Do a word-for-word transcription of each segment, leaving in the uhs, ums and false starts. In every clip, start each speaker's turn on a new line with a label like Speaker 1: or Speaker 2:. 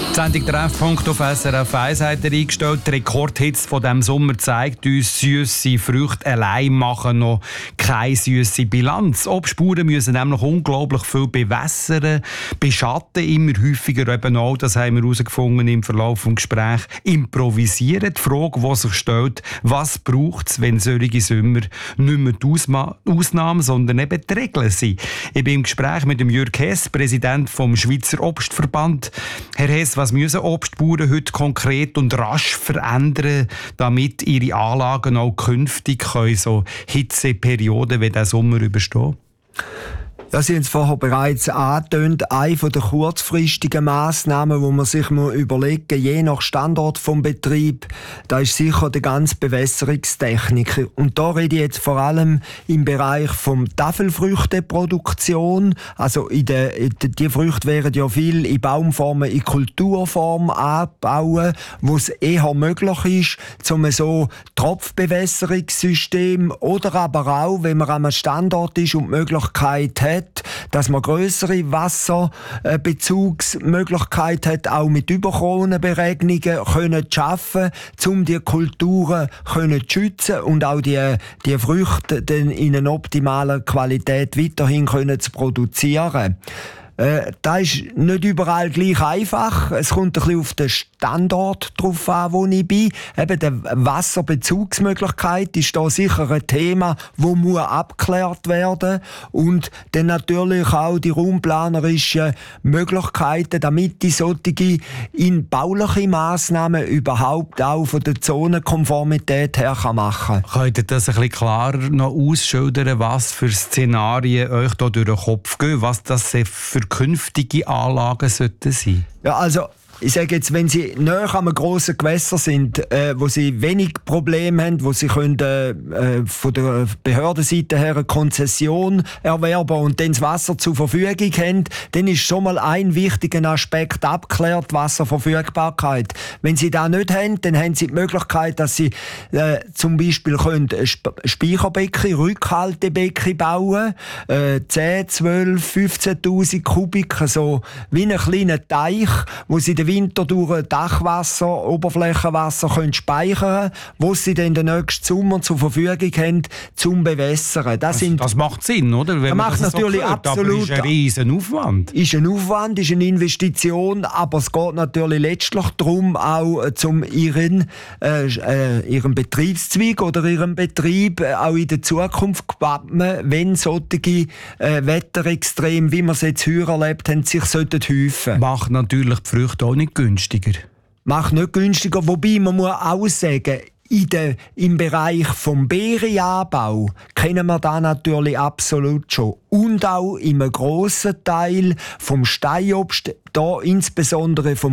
Speaker 1: Die Sendung «Treffpunkt» auf S R F eins hat er eingestellt. Die Rekordhitze von diesem Sommer zeigt uns, süsse Früchte allein machen noch keine süsse Bilanz. Obstspuren müssen nämlich unglaublich viel bewässern, beschatten, immer häufiger eben auch, das haben wir herausgefunden im Verlauf des Gesprächs, improvisieren. Die Frage, die sich stellt, was braucht es, wenn solche Sommer nicht mehr die Ausma- Ausnahme, sondern eben die Regel sind. Ich bin im Gespräch mit dem Jürg Hess, Präsident vom Schweizer Obstverband. Herr Hess, was müssen Obstbauern heute konkret und rasch verändern, damit ihre Anlagen auch künftig können, so Hitzeperioden wie der Sommer überstehen?
Speaker 2: Ja, Sie haben es vorher bereits angetönt. Eine der kurzfristigen Massnahmen, wo man sich mal überlegen, je nach Standort vom Betrieb, da ist sicher die ganze Bewässerungstechnik. Und da rede ich jetzt vor allem im Bereich vom Tafelfrüchteproduktion. Also in der, die Früchte werden ja viel in Baumformen, in Kulturform anbauen, wo es eher möglich ist, zum so Tropfbewässerungssystem oder aber auch, wenn man an einem Standort ist und die Möglichkeit hat, dass man grössere Wasserbezugsmöglichkeit hat, auch mit Überkronenberegnungen können zu schaffen, um die Kulturen können zu schützen und auch die, die Früchte dann in einer optimalen Qualität weiterhin können zu produzieren. Äh, das ist nicht überall gleich einfach. Es kommt ein bisschen auf den Standort drauf an, wo ich bin. Eben die Wasserbezugsmöglichkeit ist da sicher ein Thema, das muss abgeklärt werden. Und dann natürlich auch die raumplanerischen Möglichkeiten, damit die solche in bauliche Massnahmen überhaupt auch von der Zonenkonformität her kann machen kann.
Speaker 1: Könnt ihr das ein bisschen klarer noch ausschildern, was für Szenarien euch da durch den Kopf gehen, was das für künftige Anlagen sollten sein?
Speaker 2: Ja, also ich sage jetzt, wenn Sie näher an einem grossen Gewässer sind, äh, wo Sie wenig Probleme haben, wo Sie können, äh, von der Behördenseite her eine Konzession erwerben und dann das Wasser zur Verfügung haben, dann ist schon mal ein wichtiger Aspekt abgeklärt, Wasserverfügbarkeit. Wenn Sie das nicht haben, dann haben Sie die Möglichkeit, dass Sie äh, zum Beispiel können Sp- Speicherbecken, Rückhaltebecken bauen, äh, zehn, zwölf, fünfzehntausend Kubik, so wie einen kleinen Teich, wo Sie den Winter durch Dachwasser, Oberflächenwasser können speichern, wo sie dann den nächsten Sommer zur Verfügung haben, zum Bewässern. Das,
Speaker 1: das,
Speaker 2: sind,
Speaker 1: das macht Sinn, oder? Wenn
Speaker 2: das
Speaker 1: man
Speaker 2: macht
Speaker 1: das
Speaker 2: natürlich
Speaker 1: so hört,
Speaker 2: absolut.
Speaker 1: Aber ist ein riesen Aufwand.
Speaker 2: Ist ein Aufwand, ist eine Investition, aber es geht natürlich letztlich darum, auch äh, zum ihren, äh, äh, ihren Betriebszweig oder ihren Betrieb äh, auch in der Zukunft gewappnen, wenn solche äh, Wetterextreme, wie wir es jetzt früher erlebt haben, sich sollten häufen.
Speaker 1: Macht natürlich die Früchte auch nicht günstiger.
Speaker 2: Macht nicht günstiger, wobei man muss auch sagen, in der, im Bereich vom Beerenanbau kennen wir da natürlich absolut schon. Und auch im grossen Teil vom Steinobst, da insbesondere vom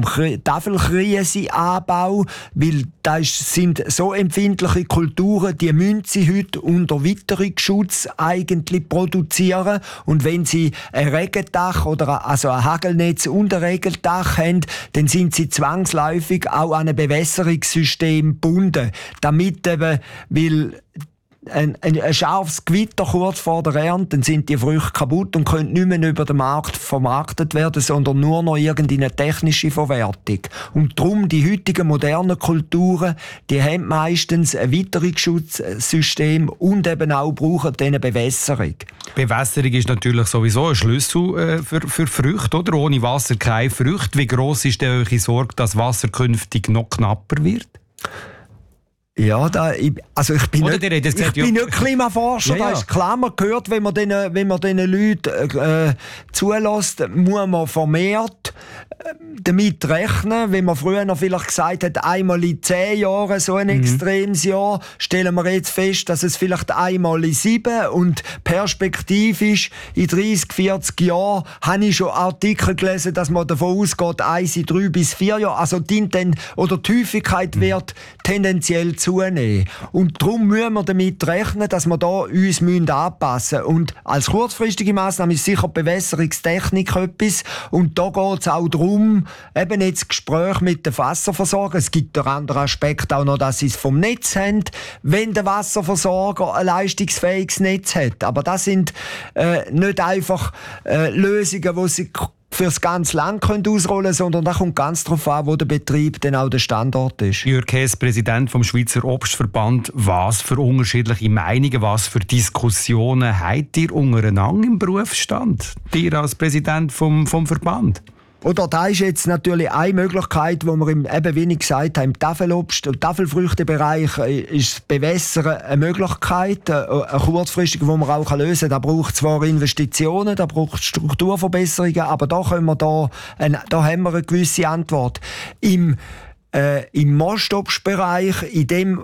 Speaker 2: Tafelkriesenanbau, weil das sind so empfindliche Kulturen, die müssen sie heute unter Witterungsschutz eigentlich produzieren. Und wenn sie ein Regendach oder also ein Hagelnetz und ein Regendach haben, dann sind sie zwangsläufig auch an ein Bewässerungssystem gebunden. Damit eben, weil Ein, ein, ein scharfes Gewitter kurz vor der Ernte, dann sind die Früchte kaputt und können nicht mehr über den Markt vermarktet werden, sondern nur noch irgendeine technische Verwertung. Und darum, die heutigen modernen Kulturen, die haben meistens ein Witterungsschutzsystem und eben auch brauchen diese Bewässerung.
Speaker 1: Bewässerung ist natürlich sowieso ein Schlüssel äh, für, für Früchte, oder? Ohne Wasser keine Früchte. Wie gross ist denn eure Sorge, dass Wasser künftig noch knapper wird?
Speaker 2: Ja, da, ich, also ich bin,
Speaker 1: Oder
Speaker 2: nicht,
Speaker 1: gesagt,
Speaker 2: ich bin
Speaker 1: ja.
Speaker 2: nicht Klimaforscher,
Speaker 1: Ja, ja.
Speaker 2: das ist klar, man hört, wenn man diesen, wenn man diesen Leuten äh, zulässt, muss man vermehrt äh, damit rechnen. Wenn man früher noch vielleicht gesagt hat, einmal in zehn Jahren so ein mhm. extremes Jahr, stellen wir jetzt fest, dass es vielleicht einmal in sieben und perspektivisch in dreißig, vierzig Jahren habe ich schon Artikel gelesen, dass man davon ausgeht, eins in drei bis vier Jahre, also die, Inten- oder die Häufigkeit mhm. wird tendenziell zunehmen. Und darum müssen wir damit rechnen, dass wir da uns anpassen müssen. Und als kurzfristige Massnahme ist sicher die Bewässerungstechnik etwas. Und da geht es auch darum, eben jetzt Gespräche mit den Wasserversorgern. Es gibt einen anderen Aspekt auch noch, dass sie es vom Netz haben, wenn der Wasserversorger ein leistungsfähiges Netz hat. Aber das sind äh, nicht einfach äh, Lösungen, die sie fürs ganze Land können ausrollen, sondern da kommt ganz darauf an, wo der Betrieb dann auch der Standort ist.
Speaker 1: Jürg Hess, Präsident vom Schweizer Obstverband. Was für unterschiedliche Meinungen, was für Diskussionen habt ihr untereinander im Berufsstand? Ihr als Präsident vom, vom Verband?
Speaker 2: Oder da ist jetzt natürlich eine Möglichkeit, wo wir im, eben, wie ich gesagt habe, im Tafelobst- und Tafelfrüchtebereich ist Bewässern eine Möglichkeit, eine kurzfristige, die man auch lösen kann. Da braucht es zwar Investitionen, da braucht es Strukturverbesserungen, aber da, können wir da, da haben wir eine gewisse Antwort. Im Äh, Im Mastobstbereich, in dem,